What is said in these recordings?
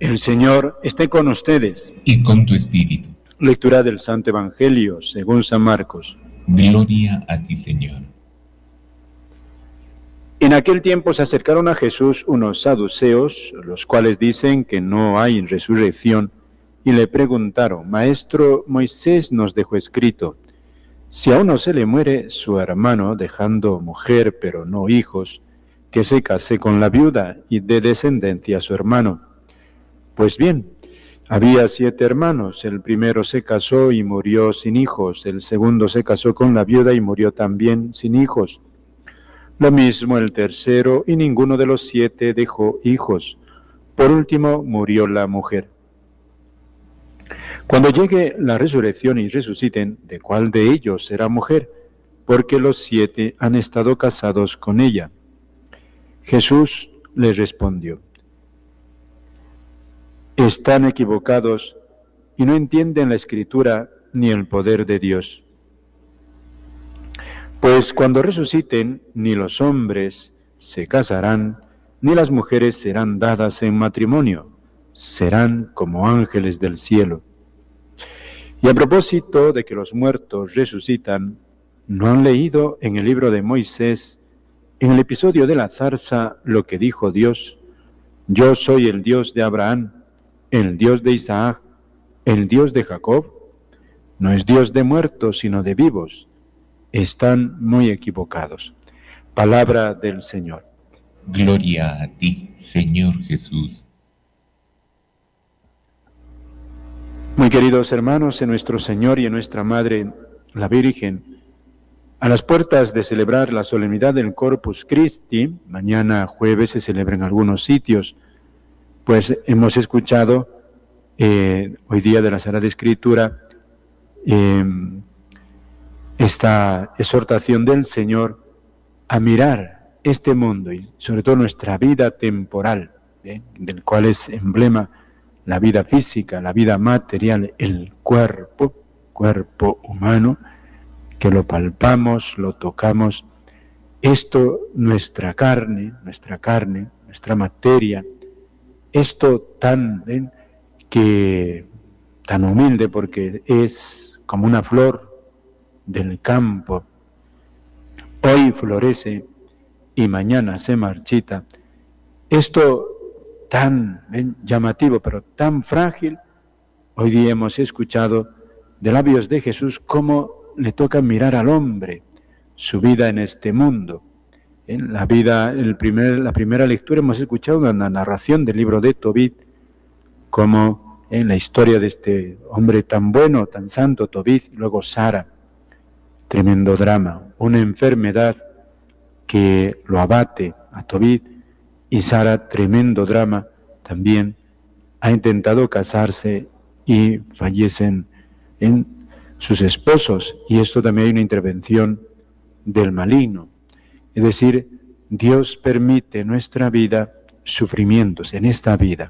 El Señor esté con ustedes. Y con tu espíritu. Lectura del Santo Evangelio según San Marcos. Gloria a ti, Señor. En aquel tiempo se acercaron a Jesús unos saduceos, los cuales dicen que no hay resurrección, y le preguntaron: Maestro, Moisés nos dejó escrito, si a uno se le muere su hermano dejando mujer pero no hijos, que se case con la viuda y dé descendencia a su hermano. Pues bien, había 7 hermanos, el primero se casó y murió sin hijos, el segundo se casó con la viuda y murió también sin hijos. Lo mismo el tercero, y ninguno de los 7 dejó hijos. Por último, murió la mujer. Cuando llegue la resurrección y resuciten, ¿de cuál de ellos será mujer? Porque los 7 han estado casados con ella. Jesús les respondió: están equivocados y no entienden la Escritura ni el poder de Dios. Pues cuando resuciten, ni los hombres se casarán, ni las mujeres serán dadas en matrimonio, serán como ángeles del cielo. Y a propósito de que los muertos resucitan, ¿no han leído en el libro de Moisés, en el episodio de la zarza, lo que dijo Dios? Yo soy el Dios de Abraham, el Dios de Isaac, el Dios de Jacob. No es Dios de muertos, sino de vivos. Están muy equivocados. Palabra del Señor. Gloria a ti, Señor Jesús. Muy queridos hermanos, en nuestro Señor y en nuestra Madre, la Virgen, a las puertas de celebrar la solemnidad del Corpus Christi, mañana jueves se celebra en algunos sitios, pues hemos escuchado hoy día de la Sagrada Escritura esta exhortación del Señor a mirar este mundo y sobre todo nuestra vida temporal, del cual es emblema la vida física, la vida material, el cuerpo humano, que lo palpamos, lo tocamos. Esto, nuestra carne, nuestra materia, esto tan humilde, porque es como una flor del campo, hoy florece y mañana se marchita. Esto tan llamativo, pero tan frágil, hoy día hemos escuchado de labios de Jesús cómo le toca mirar al hombre, su vida en este mundo. En la primera lectura hemos escuchado una narración del libro de Tobit, como en la historia de este hombre tan bueno, tan santo, Tobit, y luego Sara. Tremendo drama, una enfermedad que lo abate a Tobit, y Sara, tremendo drama también, ha intentado casarse y fallecen en sus esposos, y esto también hay una intervención del maligno. Es decir, Dios permite en nuestra vida sufrimientos, en esta vida.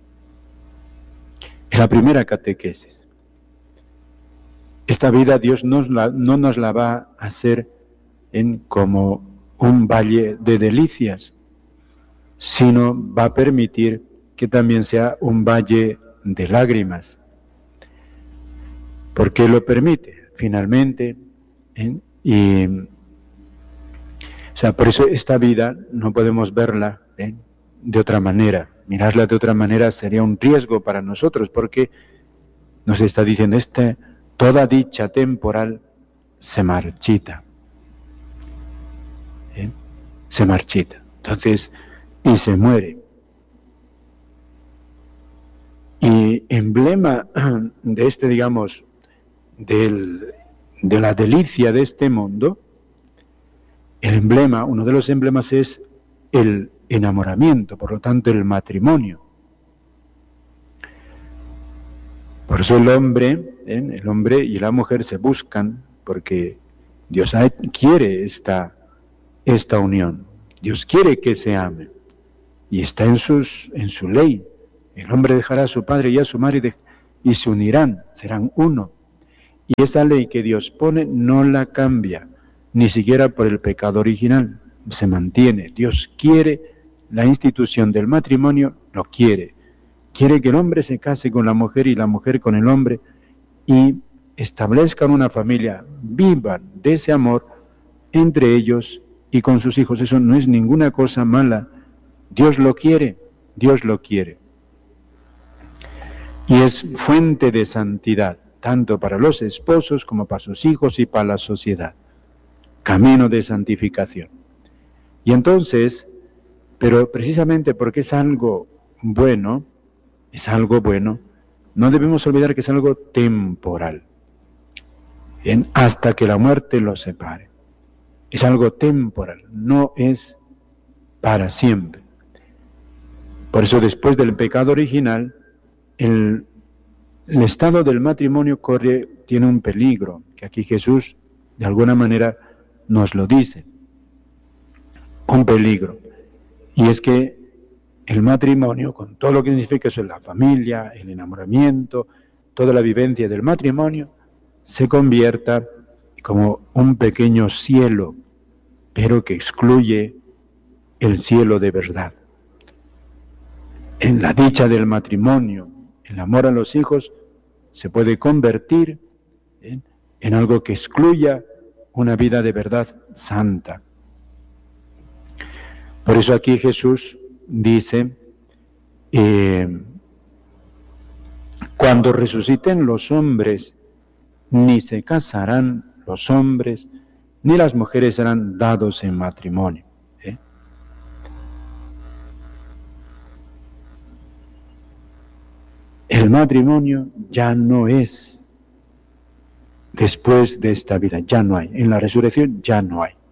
Es la primera catequesis. Esta vida Dios no nos la va a hacer como un valle de delicias, sino va a permitir que también sea un valle de lágrimas. ¿Por qué lo permite? Finalmente, por eso esta vida no podemos verla de otra manera. Mirarla de otra manera sería un riesgo para nosotros, porque nos está diciendo toda dicha temporal se marchita. Se marchita. Entonces, y se muere. Y emblema de de la delicia de este mundo, uno de los emblemas es el enamoramiento, por lo tanto el matrimonio. Por eso el hombre y la mujer se buscan, porque Dios quiere esta unión. Dios quiere que se amen, y está en su ley. El hombre dejará a su padre y a su madre y se unirán, serán uno. Y esa ley que Dios pone no la cambia, ni siquiera por el pecado original, se mantiene. Dios quiere la institución del matrimonio, lo quiere. quiere que el hombre se case con la mujer y la mujer con el hombre y establezcan una familia, vivan de ese amor entre ellos y con sus hijos. Eso no es ninguna cosa mala. Dios lo quiere, Dios lo quiere. Y es fuente de santidad, tanto para los esposos como para sus hijos y para la sociedad. Camino de santificación. Y entonces, pero precisamente porque es algo bueno, no debemos olvidar que es algo temporal. Bien, hasta que la muerte los separe. Es algo temporal, no es para siempre. Por eso después del pecado original, el estado del matrimonio tiene un peligro, que aquí Jesús de alguna manera nos lo dice. Un peligro. Y es que el matrimonio, con todo lo que significa eso, la familia, el enamoramiento, toda la vivencia del matrimonio, se convierta como un pequeño cielo, pero que excluye el cielo de verdad. En la dicha del matrimonio, el amor a los hijos, se puede convertir en algo que excluya una vida de verdad santa. Por eso aquí Jesús dice, cuando resuciten los hombres, ni se casarán los hombres, ni las mujeres serán dados en matrimonio. El matrimonio ya no es después de esta vida, ya no hay. En la resurrección ya no hay.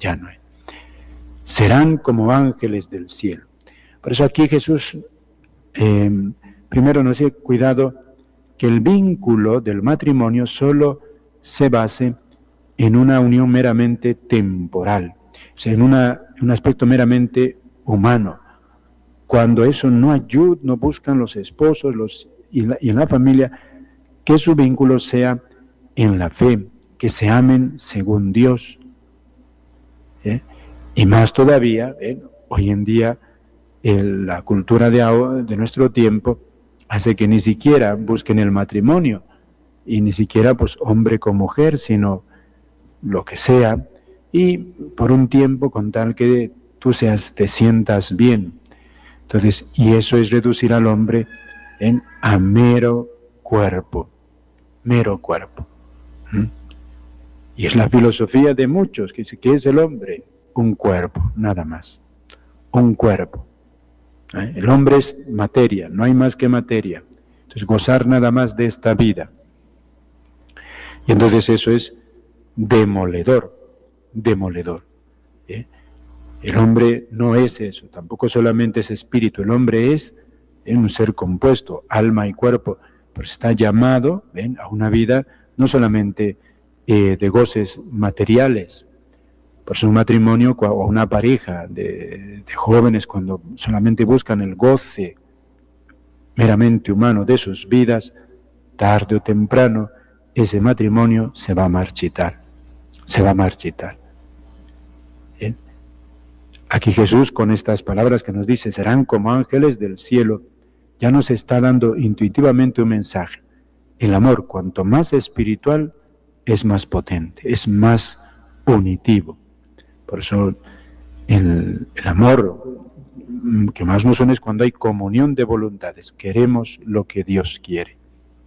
Serán como ángeles del cielo. Por eso aquí Jesús primero nos dice, cuidado, que el vínculo del matrimonio solo se base en una unión meramente temporal, o sea, en un aspecto meramente humano. Cuando eso no ayuda, no buscan los esposos y en la familia, que su vínculo sea en la fe, que se amen según Dios. Y más todavía, hoy en día, la cultura de nuestro tiempo hace que ni siquiera busquen el matrimonio, y ni siquiera pues hombre con mujer, sino lo que sea, y por un tiempo con tal que tú te sientas bien. Entonces, y eso es reducir al hombre a mero cuerpo. Y es la filosofía de muchos, que dice, ¿qué es el hombre? Un cuerpo, nada más. Un cuerpo. El hombre es materia, no hay más que materia. Entonces, gozar nada más de esta vida. Y entonces eso es demoledor. El hombre no es eso, tampoco solamente es espíritu. El hombre es un ser compuesto, alma y cuerpo, pero está llamado a una vida no solamente de goces materiales. Por eso un matrimonio o una pareja de jóvenes, cuando solamente buscan el goce meramente humano de sus vidas, tarde o temprano ese matrimonio se va a marchitar. ¿Bien? Aquí Jesús, con estas palabras que nos dice, serán como ángeles del cielo, ya nos está dando intuitivamente un mensaje. El amor, cuanto más espiritual, es más potente, es más unitivo. Por eso el amor que más nos une es cuando hay comunión de voluntades, queremos lo que Dios quiere.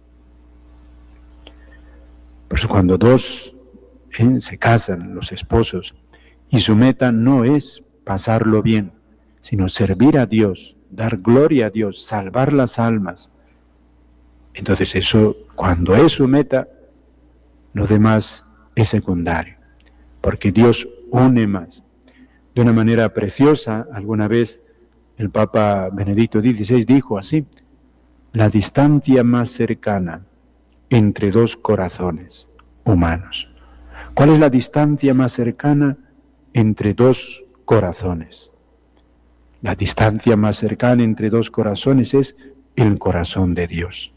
Por eso cuando dos se casan, los esposos, y su meta no es pasarlo bien, sino servir a Dios, dar gloria a Dios, salvar las almas. Entonces eso, cuando es su meta, lo demás es secundario, porque Dios une más. De una manera preciosa, alguna vez el Papa Benedicto XVI dijo así, la distancia más cercana entre dos corazones humanos. ¿Cuál es la distancia más cercana entre dos corazones? La distancia más cercana entre dos corazones es el corazón de Dios.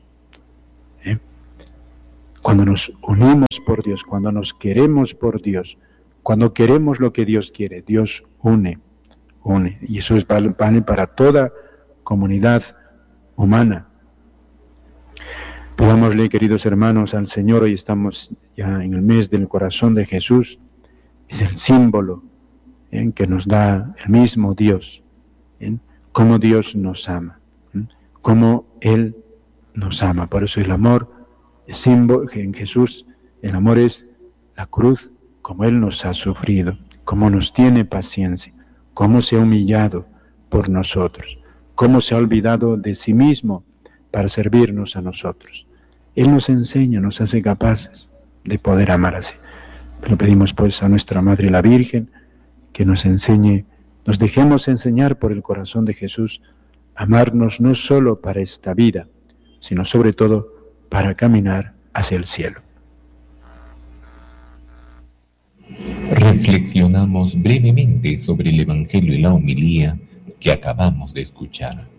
Cuando nos unimos por Dios, cuando nos queremos por Dios, cuando queremos lo que Dios quiere, Dios une. Y eso vale para toda comunidad humana. Pidámosle, queridos hermanos, al Señor, hoy estamos ya en el mes del corazón de Jesús, es el símbolo que nos da el mismo Dios, cómo Dios nos ama, cómo Él nos ama. Por eso el amor es símbolo, en Jesús el amor es la cruz, como Él nos ha sufrido, cómo nos tiene paciencia, cómo se ha humillado por nosotros, cómo se ha olvidado de sí mismo para servirnos a nosotros. Él nos enseña, nos hace capaces de poder amar así. Pero pedimos pues a nuestra Madre la Virgen que nos enseñe, nos dejemos enseñar por el corazón de Jesús a amarnos no solo para esta vida, sino sobre todo para caminar hacia el cielo. Reflexionamos brevemente sobre el Evangelio y la homilía que acabamos de escuchar.